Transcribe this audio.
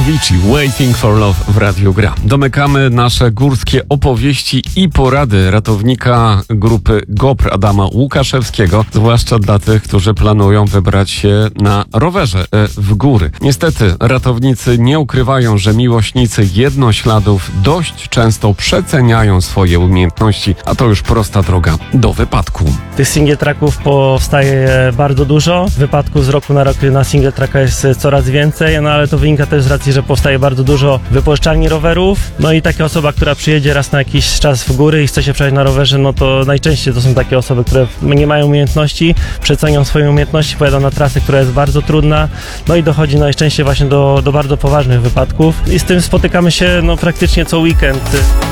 Avicii, Waiting for Love w Radiu Gra. Domykamy nasze górskie opowieści i porady ratownika grupy GOPR Adama Łukaszewskiego, zwłaszcza dla tych, którzy planują wybrać się na rowerze w góry. Niestety ratownicy nie ukrywają, że miłośnicy jednośladów dość często przeceniają swoje umiejętności, a to już prosta droga do wypadku. Tych single tracków powstaje bardzo dużo. Wypadków z roku na rok na single tracka jest coraz więcej, no ale to wynika też z racji, że powstaje bardzo dużo wypożyczalni rowerów. No i taka osoba, która przyjedzie raz na jakiś czas w góry i chce się przejść na rowerze, no to najczęściej to są takie osoby, które nie mają umiejętności, przecenią swoje umiejętności, pojadą na trasę, która jest bardzo trudna, no i dochodzi najczęściej właśnie do bardzo poważnych wypadków i z tym spotykamy się praktycznie co weekend.